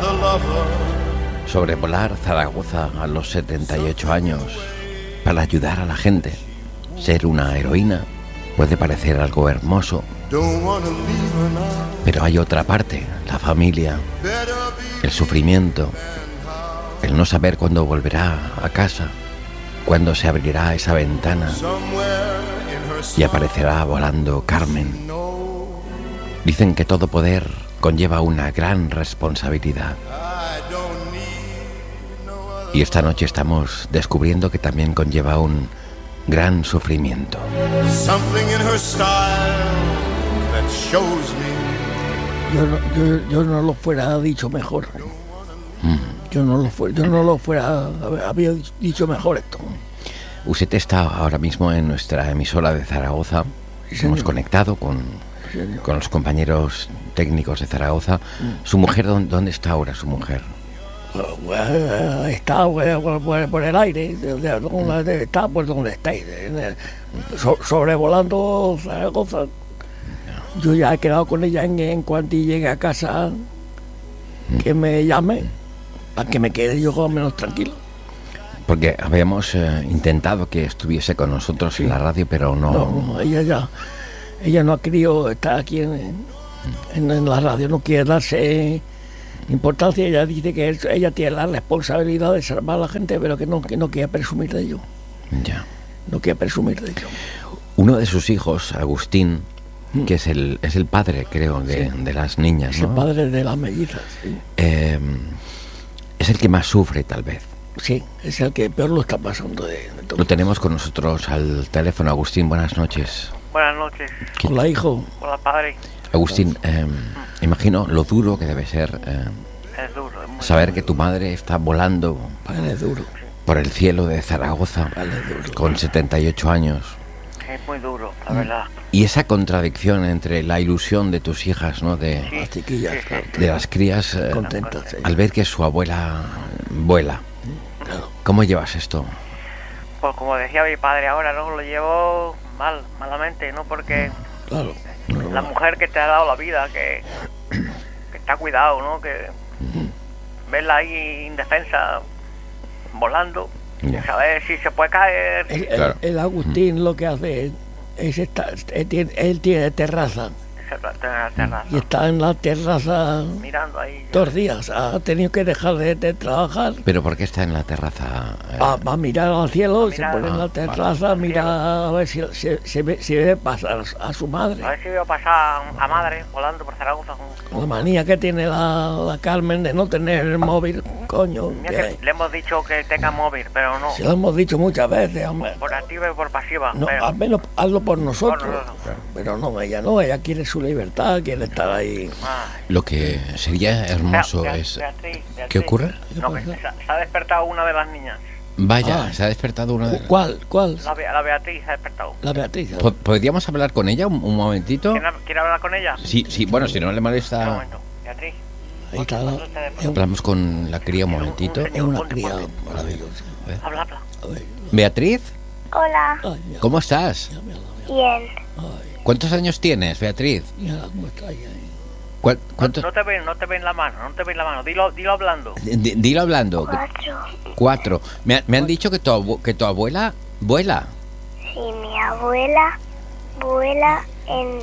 Sobrevolar Zaragoza a los 78 años para ayudar a la gente, ser una heroína, puede parecer algo hermoso. Pero hay otra parte, la familia, el sufrimiento, el no saber cuándo volverá a casa, cuándo se abrirá esa ventana y aparecerá volando Carmen. Dicen que todo poder conlleva una gran responsabilidad. Y esta noche estamos descubriendo que también conlleva un gran sufrimiento. Yo no lo fuera dicho mejor. Yo no lo fuera había dicho mejor esto. Usted está ahora mismo en nuestra emisora de Zaragoza. Sí, hemos conectado con los compañeros técnicos de Zaragoza. ¿Su mujer dónde está ahora su mujer? Está por el aire, está por donde estáis, sobrevolando Zaragoza. Yo ya he quedado con ella en cuanto llegue a casa, que me llame, para que me quede yo más o menos tranquilo. Porque habíamos intentado que estuviese con nosotros en la radio, pero no, ella no ha querido estar aquí en la radio, no quiere darse importancia. Ella dice que ella tiene la responsabilidad de salvar a la gente, pero que no quiere presumir de ello. Ya. No quiere presumir de ello. Uno de sus hijos, Agustín, que es el padre, creo, de las niñas, ¿no? Es el padre de las mellizas, sí. Es el que más sufre, tal vez. Sí, es el que peor lo está pasando de todo. Lo tenemos con nosotros al teléfono. Agustín, buenas noches. Buenas noches. Hola, hijo. Hola, padre. Agustín, imagino lo duro que debe ser Es duro, es muy saber duro. que tu madre está volando Vale, duro. por el cielo de Zaragoza con 78 años. Es muy duro, la verdad. Y esa contradicción entre la ilusión de tus hijas, ¿no? Sí, Las chiquillas, sí, sí. De las crías, contentas. Sí. al ver que su abuela vuela. Claro. ¿Cómo llevas esto? Pues como decía mi padre ahora, ¿no? Lo llevo malamente, ¿no? Porque Claro. la mujer que te ha dado la vida, que te ha cuidado, ¿no? Que verla ahí indefensa, volando, Ya. saber si se puede caer. Claro. El Agustín lo que hace es él tiene terraza Se plantea en la terraza, y está en la terraza mirando ahí. todos los días. Ha tenido que dejar de trabajar. ¿Pero por qué está en la terraza? Va a mirar al cielo, se mirar pone en la terraza, mira a ver si ve pasar a su madre. A ver si veo pasar a madre volando por Zaragoza. Con la manía que tiene la Carmen de no tener el móvil, coño. Mira que le hemos dicho que tenga móvil, pero no. Se lo hemos dicho muchas veces, hombre. Por activa y por pasiva. No, pero al menos hazlo por nosotros. Por nosotros. Pero no, ella quiere su libertad, quiere estar ahí. Lo que sería hermoso es... Beatriz, ¿Qué ocurre? No, que se ha despertado una de las niñas. Vaya, se ha despertado una de... ¿Cuál? La Beatriz se ha despertado. La Beatriz. ¿Podríamos hablar con ella un momentito? ¿Quiere hablar con ella? Sí, bueno, si no le Un molesta... momento. Beatriz. Ahí está. Hablamos con la cría un momentito. Es una cría maravillosa. Habla. A ver. Beatriz, Hola, Ay, mira, ¿cómo estás? bien. ay, ¿Cuántos años tienes, Beatriz? mira cómo está ahí. ¿Cuántos? No te ven la mano, Dilo hablando. Dilo hablando. 4. 4. Me han dicho que tu abuela vuela. Sí, mi abuela vuela en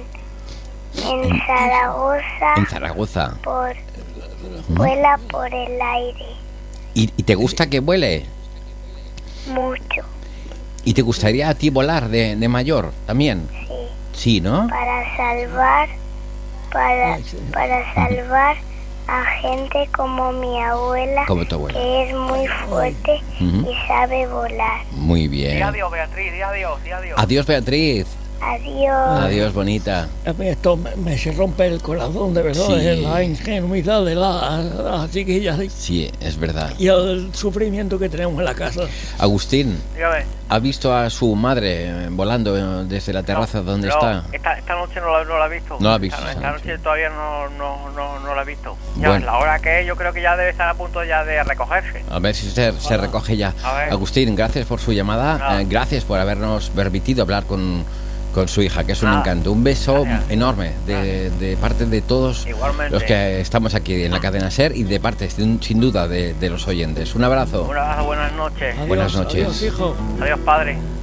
Zaragoza, En Zaragoza. vuela por el aire, ¿Y te gusta que vuele? mucho, ¿Y te gustaría a ti volar de mayor también? sí, Sí, ¿no? para salvar a gente como mi abuela, Como tu abuela. que es muy fuerte Ujú. y sabe volar. Muy Di bien. adiós, Beatriz, di adiós. Adiós, Beatriz. Adiós. Adiós, bonita. A mí esto me se rompe el corazón, de verdad, Sí. es la ingenuidad de las chiquillas Sí, es verdad. y el sufrimiento que tenemos en la casa. Agustín, Dígame. ¿ha visto a su madre volando desde la terraza donde está? Esta noche no la he visto. No la ha visto, Esta esta noche todavía no la he visto. Ya, Bueno. la hora que es, yo creo que ya debe estar a punto ya de recogerse. A ver si se recoge ya. A ver. Agustín, gracias por su llamada. No. Gracias por habernos permitido hablar con con su hija, que es un encanto. Un beso enorme de parte de todos los que estamos aquí en la cadena SER y de parte, sin duda, de los oyentes. Un abrazo. Un abrazo, buenas noches. Adiós, Buenas noches. Adiós, hijo. Adiós, padre.